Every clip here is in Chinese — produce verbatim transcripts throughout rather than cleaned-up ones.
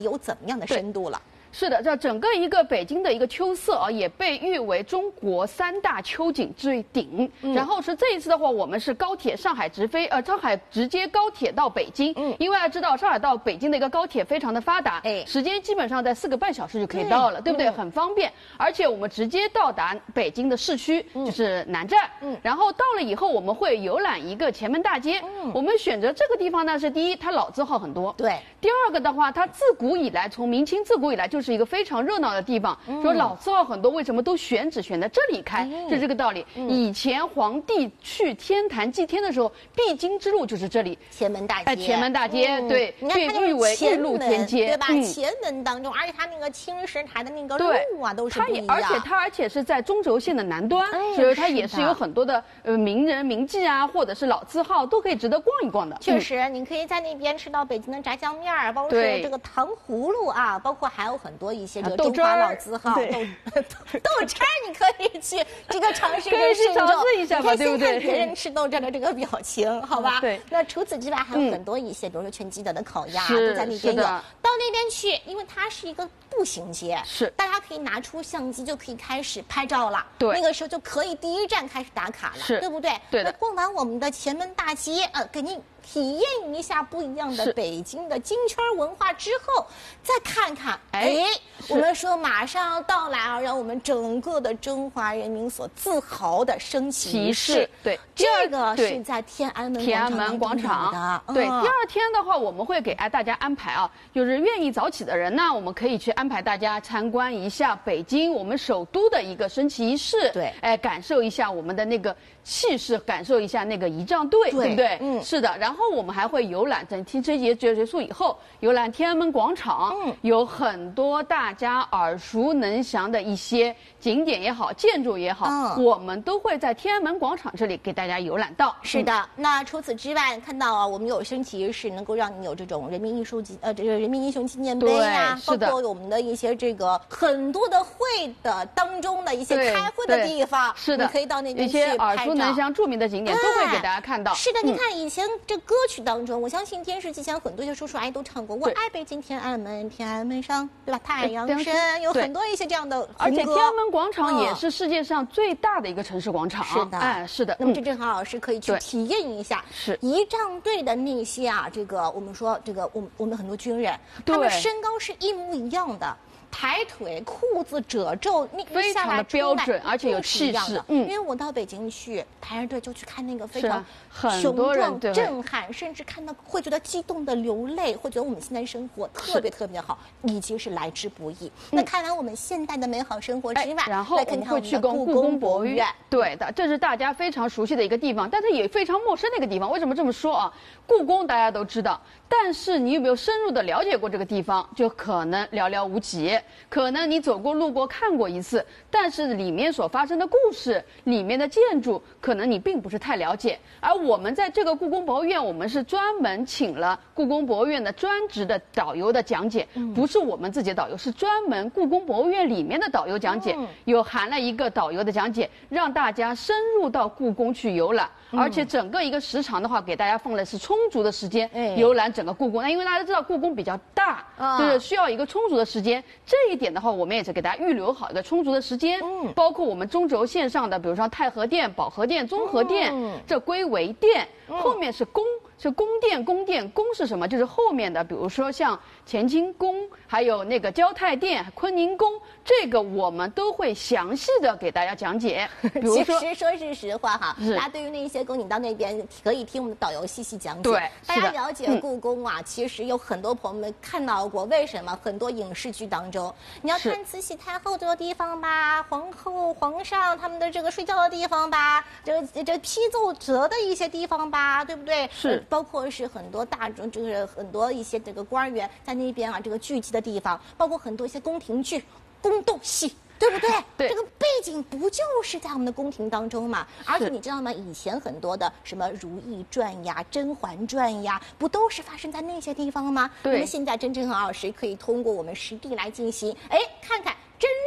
有怎么样的深度了？ 是的，这整个一个北京的一个秋色啊，也被誉为中国三大秋景之顶。嗯、然后是这一次的话，我们是高铁上海直飞，呃，上海直接高铁到北京。嗯，因为要知道上海到北京的一个高铁非常的发达，哎，时间基本上在四个半小时就可以到了，对, 对不对？嗯、很方便。而且我们直接到达北京的市区，嗯、就是南站。嗯，然后到了以后，我们会游览一个前门大街。嗯，我们选择这个地方呢，是第一，它老字号很多。对。第二个的话，它自古以来，从明清自古以来就是一个非常热闹的地方。嗯、说老字号很多，为什么都选址选在这里开？嗯、是这个道理。嗯、以前皇帝去天坛祭天的时候，必经之路就是这里， 前门大街。 哎，前门大街，嗯、对，被誉为玉露天街， 对吧？嗯、前门当中，而且它那个青石台的那个路啊，都是不一样。 它而且它而且是在中轴线的南端，哎、所以它也是有很多的呃名人名迹啊，或者是老字号，都可以值得逛一逛的。 确实，嗯、你可以在那边吃到北京的炸酱面。包括这个糖葫芦啊，包括还有很多一些这个中华老字号豆豆汁儿，你可以去这个尝试可以去尝试一下吧，对不对？ 别人吃豆汁的这个表情，好吧？对。那除此之外，还有很多一些，比如说全鸡德的烤鸭都在那边有。到那边去，因为它是一个步行街，是大家可以拿出相机就可以开始拍照了。对，那个时候就可以第一站开始打卡了，对不对？对的。那逛完我们的前门大街，呃，给您体验一下不一样的北京的京圈文化之后，再看看，哎，我们说马上要到来啊，让我们整个的中华人民所自豪的升旗仪式。对，这个是在天安门天安门广场的。对，第二天的话，我们会给哎大家安排啊，就是愿意早起的人呢，我们可以去安排大家参观一下北京我们首都的一个升旗仪式。对，哎，感受一下我们的那个气势，感受一下那个仪仗队，对不对？嗯，是的。然后我们还会游览，等听这节结束以后，游览天安门广场，嗯，有很多大家耳熟能详的一些景点也好，建筑也好，嗯，我们都会在天安门广场这里给大家游览到。 是的，嗯、那除此之外，看到啊，我们有升旗仪式，能够让你有这种人民艺术纪呃这个人民英雄纪念碑啊，包括我们的一些这个很多的会的当中的一些开会的地方， 是的， 你可以到那边去拍照。一些耳熟能详、著名的景点都会给大家看到。 是的，你看以前这歌曲当中，我相信电视机前很多些叔叔阿姨都唱过。我爱北京天安门，天安门上，对吧？太阳升，有很多一些这样的。 而且天安门广场也是世界上最大的一个城市广场。 是的， 哎，是的。 那么这正好老师可以去体验一下，是仪仗队的那些啊，这个我们说这个我们我们很多军人，他们身高是一模一样的。抬腿、裤子褶皱，那非常的标准，而且有气势。 嗯，因为我到北京去排着队就去看那个非常雄壮、震撼，甚至看到会觉得激动的流泪，会觉得我们现在生活特别特别好，已经是来之不易。那看完我们现代的美好生活之外， 然后我们会去故宫博物院。对的，这是大家非常熟悉的一个地方，但是也非常陌生的一个地方。为什么这么说啊？故宫大家都知道，但是你有没有深入的了解过这个地方，就可能寥寥无几。可能你走过路过看过一次，但是里面所发生的故事，里面的建筑，可能你并不是太了解。而我们在这个故宫博物院，我们是专门请了故宫博物院的专职的导游的讲解，嗯、不是我们自己的导游，是专门故宫博物院里面的导游讲解，嗯、有含了一个导游的讲解，让大家深入到故宫去游览。而且整个一个时长的话，给大家放的是充足的时间游览整个故宫。那因为大家知道故宫比较大，就是需要一个充足的时间。这一点的话，我们也是给大家预留好一个充足的时间。嗯，包括我们中轴线上的，比如说太和殿、保和殿、综合殿，这归为殿，后面是宫。是宫殿，宫殿，宫是什么？就是后面的，比如说像乾清宫，还有那个交泰殿、坤宁宫，这个我们都会详细的给大家讲解。比如说， 其实说是实话哈，大家对于那些宫，你到那边可以听我们的导游细细讲解。对，大家了解故宫啊，嗯、其实有很多朋友们看到过，为什么很多影视剧当中，你要看慈禧太后这个地方吧，皇后、皇上他们的这个睡觉的地方吧，这个这批奏折的一些地方吧，对不对？是。包括是很多大众，就是很多一些这个官员在那边啊，这个聚集的地方，包括很多一些宫廷剧、宫斗戏，对不对？对，这个背景不就是在我们的宫廷当中嘛？而且你知道吗？以前很多的什么《如懿传》呀、《甄嬛传》呀，不都是发生在那些地方吗？对。那么现在真正好老师可以通过我们实地来进行，哎，看看真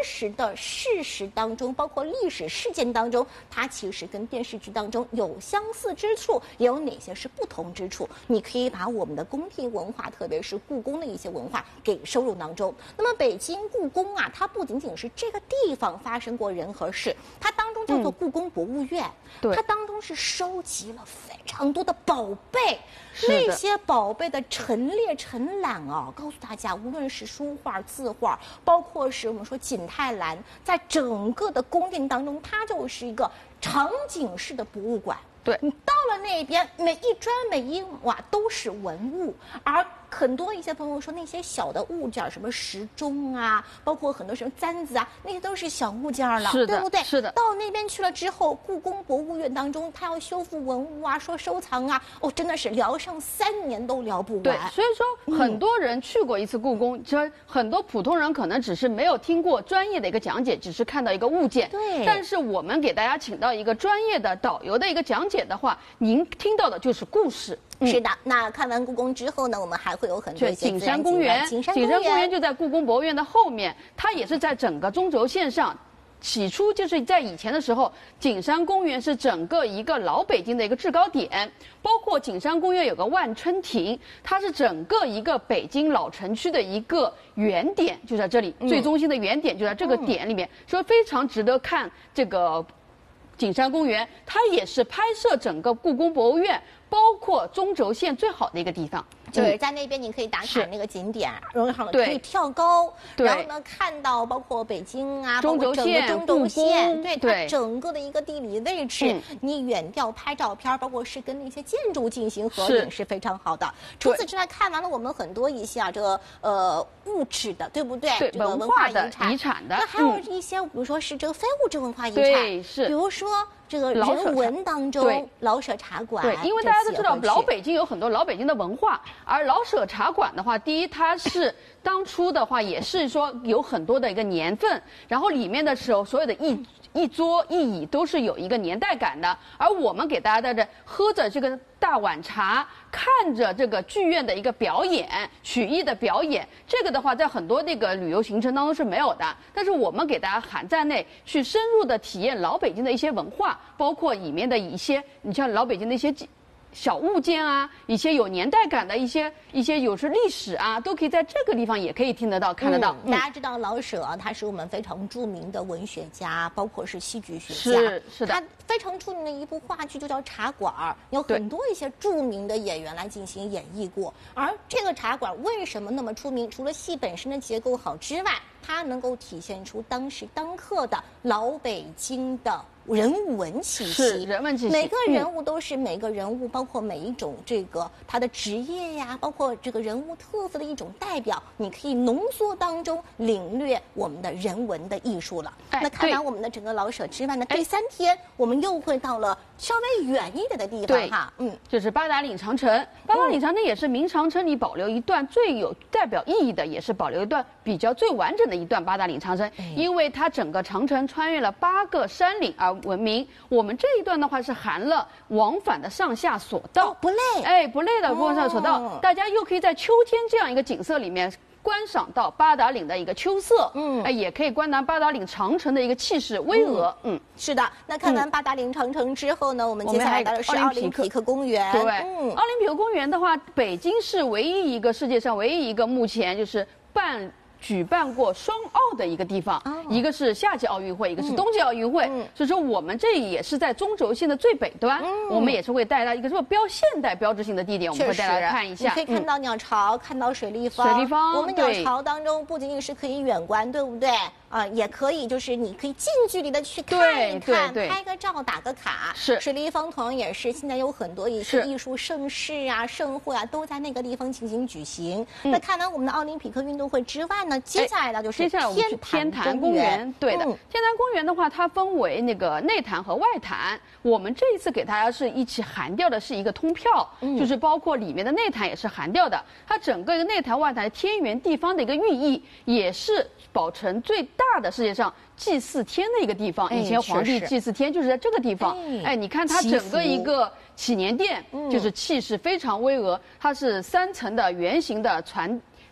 实的事实当中，包括历史事件当中，它其实跟电视剧当中有相似之处，也有哪些是不同之处。你可以把我们的宫廷文化，特别是故宫的一些文化给收入当中。那么北京故宫啊，它不仅仅是这个地方发生过人和事，它当中叫做故宫博物院，嗯、它当中是收集了非常多的宝贝。那些宝贝的陈列陈览啊，告诉大家，无论是书画、字画，包括是我们说景泰蓝，在整个的宫殿当中，它就是一个场景式的博物馆。 对， 你到了那边，每一砖每一瓦都是文物，而很多一些朋友说那些小的物件，什么时钟啊，包括很多什么簪子啊，那些都是小物件了， 是的， 对不对？ 是的。 到那边去了之后，故宫博物院当中，它要修复文物啊，说收藏啊，哦，真的是聊上三年都聊不完。 对，所以说很多人去过一次故宫，其实、嗯、很多普通人可能只是没有听过专业的一个讲解，只是看到一个物件。 对。 但是我们给大家请到一个专业的导游的一个讲解的话，您听到的就是故事。 嗯、是的，那看完故宫之后呢，我们还会有很多一些景山公园。景山公园就在故宫博物院的后面，它也是在整个中轴线上。起初就是在以前的时候，景山公园是整个一个老北京的一个制高点，包括景山公园有个万春亭，它是整个一个北京老城区的一个原点，就在这里，嗯、最中心的原点就在这个点里面，嗯、所以非常值得看这个景山公园，它也是拍摄整个故宫博物院，包括中轴线最好的一个地方。 就是在那边，你可以打卡那个景点，然后可以跳高，然后呢看到包括北京啊， 中轴线、 中轴线，对对它整个的一个地理位置，嗯、你远调拍照片，包括是跟那些建筑进行合影是非常好的。除此之外，看完了我们很多一些啊，这个呃物质的，对不对？ 对， 这个文化遗产遗产的， 那还有一些，比如说是这个非物质文化遗产， 对，是， 比如说。这个人文当中，老舍茶馆， 对，因为大家都知道老北京有很多老北京的文化，而老舍茶馆的话，第一它是当初的话也是说有很多的一个年份，然后里面的时候所有的一一桌一椅都是有一个年代感的，而我们给大家在这喝着这个大碗茶，看着这个剧院的一个表演，曲艺的表演，这个的话在很多那个旅游行程当中是没有的，但是我们给大家含在内，去深入的体验老北京的一些文化，包括里面的一些，你像老北京的一些小物件啊，一些有年代感的一些一些有时历史啊，都可以在这个地方也可以听得到、看得到。 嗯、大家知道老舍、啊，他是我们非常著名的文学家，包括是戏剧学家。是是的。 他非常著名的一部话剧就叫《茶馆》，有很多一些著名的演员来进行演绎过。而这个茶馆为什么那么出名？除了戏本身的结构好之外，它能够体现出当时当刻的老北京的人文气息， 是人文气息。 每个人物都是每个人物，嗯、包括每一种这个他的职业呀，包括这个人物特色的一种代表，你可以浓缩当中领略我们的人文的艺术了。哎、那看完我们的整个老舍之外呢，第三天我们又会到了稍微远一点的地方哈， 嗯，就是八达岭长城。八达岭长城也是明长城里保留一段最有代表意义的，也是保留一段比较最完整的一段八达岭长城，嗯、因为它整个长城穿越了八个山岭而闻名。我们这一段的话是含了往返的上下索道， 哦、不累， 哎，不累的往上索道，哦、大家又可以在秋天这样一个景色里面观赏到八达岭的一个秋色，嗯，哎，也可以观察八达岭长城的一个气势巍峨，嗯， 嗯是的。那看完八达岭长城之后呢，嗯、我们接下来到的是奥林匹克公园， 对，嗯，奥林匹克公园的话，北京是唯一一个世界上唯一一个目前就是办。举办过双奥的一个地方，哦、一个是夏季奥运会，一个是冬季奥运会。嗯、所以说我们这也是在中轴线的最北端，嗯、我们也是会带来一个这么标现代标志性的地点，我们会带大家看一下。 你可以看到鸟巢，嗯、看到水立方。 水立方， 我们鸟巢当中不仅仅是可以远观，对不对？啊，也可以就是你可以近距离的去看一看， 对对对拍个照，打个卡。 是水立方同样也是，现在有很多一些艺术盛事啊、盛会啊，都在那个地方进行举行。嗯、那看完我们的奥林匹克运动会之外呢，接下来呢就是。 接下来我们去天坛公园，对的，嗯、天坛公园的话，它分为那个内坛和外坛。我们这一次给大家是一起含掉的是一个通票，嗯、就是包括里面的内坛也是含掉的。它整个一个内坛外坛天圆地方的一个寓意，也是保存最大的世界上祭祀天的一个地方。哎、以前皇帝祭祀天就是在这个地方。哎，哎你看它整个一个祈年殿，就是气势非常巍峨。它是三层的圆形的传。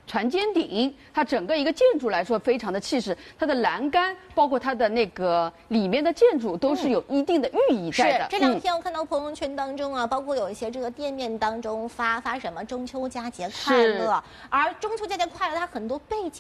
船尖顶，它整个一个建筑来说非常的气势，它的栏杆包括它的那个里面的建筑都是有一定的寓意在的。 是这两天我看到朋友圈当中啊，包括有一些这个店面当中发发什么中秋佳节快乐，而中秋佳节快乐它很多背景。